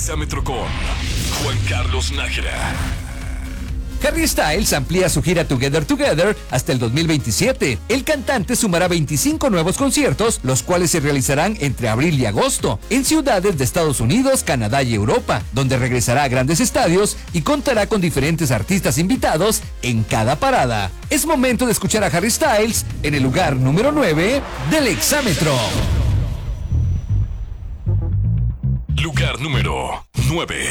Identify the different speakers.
Speaker 1: Exámetro con Juan Carlos Nájera.
Speaker 2: Harry Styles amplía su gira Together Together hasta el 2027. El cantante sumará 25 nuevos conciertos, los cuales se realizarán entre abril y agosto, en ciudades de Estados Unidos, Canadá y Europa, donde regresará a grandes estadios y contará con diferentes artistas invitados en cada parada. Es momento de escuchar a Harry Styles en el lugar número 9 del Exámetro.
Speaker 1: Lugar número 9.